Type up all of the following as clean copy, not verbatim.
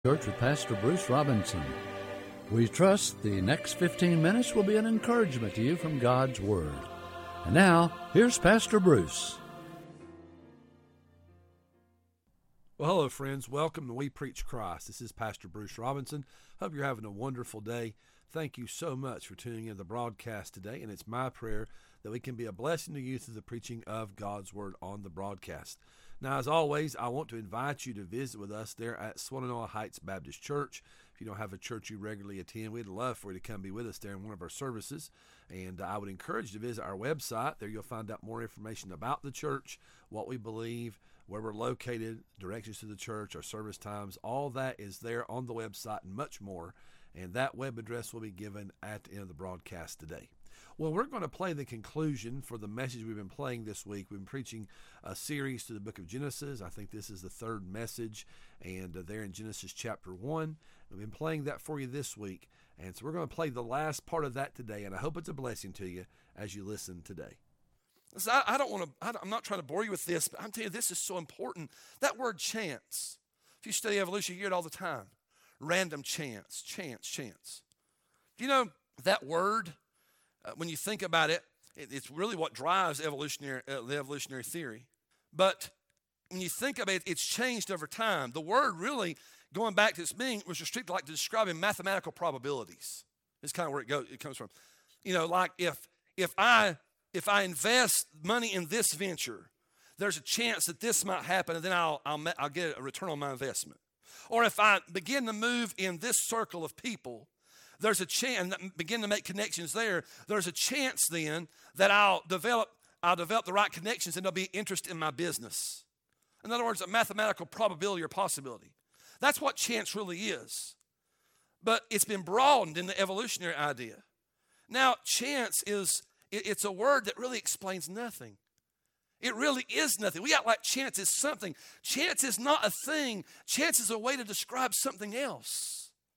Church with Pastor Bruce Robinson. We trust the next 15 minutes will be an encouragement to you from God's Word. And now, here's Pastor Bruce. Well, hello, friends. Welcome to We Preach Christ. This is Pastor Bruce Robinson. Hope you're having a wonderful day. Thank you so much for tuning in to the broadcast today, and it's my prayer that we can be a blessing to you through the preaching of God's Word on the broadcast. Now, as always, I want to invite you to visit with us there at Swannanoa Heights Baptist Church. If you don't have a church you regularly attend, we'd love for you to come be with us there in one of our services. And I would encourage you to visit our website. There you'll find out more information about the church, what we believe, where we're located, directions to the church, our service times. All that is there on the website and much more. And that web address will be given at the end of the broadcast today. Well, we're going to play the conclusion for the message we've been playing this week. We've been preaching a series to the book of Genesis. I think this is the third message, and there in Genesis chapter 1. We've been playing that for you this week, and so we're going to play the last part of that today, and I hope it's a blessing to you as you listen today. Listen, I'm not trying to bore you with this, but I'm telling you, this is so important. That word chance, if you study evolution, you hear it all the time. Random chance. Do you know that word? When you think about it, it's really what drives the evolutionary theory. But when you think about it, it's changed over time. The word really, going back to its meaning, was restricted like to describing mathematical probabilities. It's kind of where it comes from. You know, like if I invest money in this venture, there's a chance that this might happen, and then I'll get a return on my investment. Or if I begin to move in this circle of people, there's a chance, and begin to make connections there. There's a chance then that I'll develop the right connections and there'll be interest in my business. In other words, a mathematical probability or possibility. That's what chance really is. But it's been broadened in the evolutionary idea. Now, chance it's a word that really explains nothing. It really is nothing. We act like chance is something. Chance is not a thing. Chance is a way to describe something else.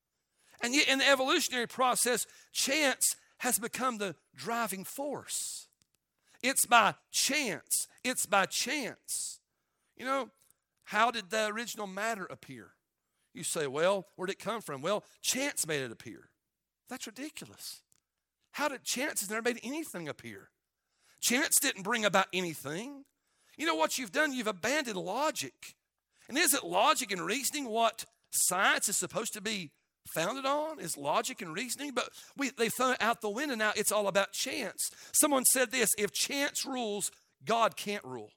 And yet in the evolutionary process, chance has become the driving force. It's by chance. It's by chance. You know, how did the original matter appear? You say, well, where did it come from? Well, chance made it appear. That's ridiculous. How did chance has never made anything appear? Chance didn't bring about anything. You know what you've done? You've abandoned logic. And isn't logic and reasoning what science is supposed to be founded on? Is logic and reasoning? But they throw it out the window now. It's all about chance. Someone said this: if chance rules, God can't rule.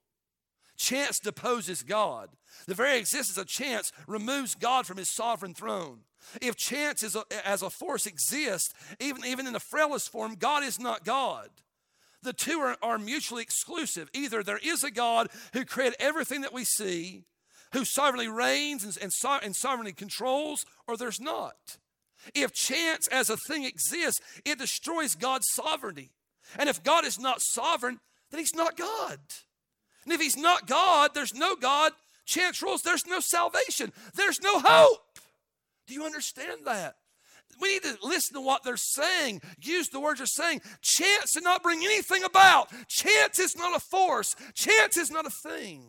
Chance deposes God. The very existence of chance removes God from his sovereign throne. If chance as a force exists, even in the frailest form, God is not God. The two are mutually exclusive. Either there is a God who created everything that we see, who sovereignly reigns and sovereignly controls, or there's not. If chance as a thing exists, it destroys God's sovereignty. And if God is not sovereign, then he's not God. And if he's not God, there's no God. Chance rules, there's no salvation. There's no hope. Do you understand that? We need to listen to what they're saying. Use the words they're saying. Chance did not bring anything about. Chance is not a force. Chance is not a thing.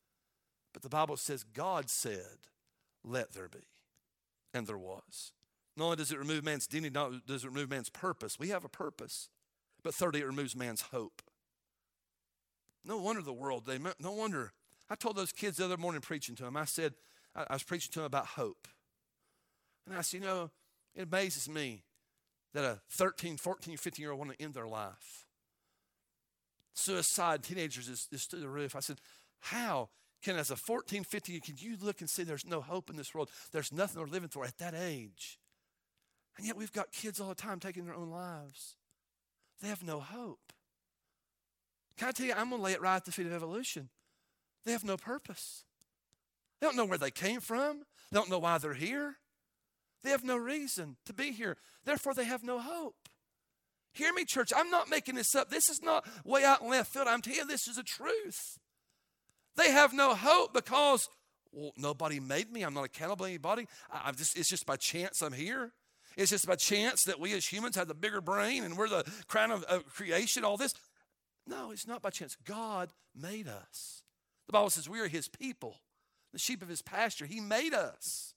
But the Bible says God said, let there be. And there was. Not only does it remove man's dignity, not does it remove man's purpose. We have a purpose. But thirdly, it removes man's hope. No wonder the world, no wonder. I told those kids the other morning preaching to them, I said, I was preaching to them about hope. And I said, you know, it amazes me that a 13, 14, 15-year-old want to end their life. Suicide, teenagers is through the roof. I said, how can, as a 14, 15, can you look and say there's no hope in this world? There's nothing they're living for at that age. And yet we've got kids all the time taking their own lives. They have no hope. Can I tell you, I'm going to lay it right at the feet of evolution. They have no purpose. They don't know where they came from. They don't know why they're here. They have no reason to be here. Therefore, they have no hope. Hear me, church. I'm not making this up. This is not way out in left field. I'm telling you, this is the truth. They have no hope because, well, nobody made me. I'm not accountable to anybody. It's just by chance I'm here. It's just by chance that we as humans have the bigger brain and we're the crown of creation, all this. No, it's not by chance. God made us. The Bible says we are his people, the sheep of his pasture. He made us.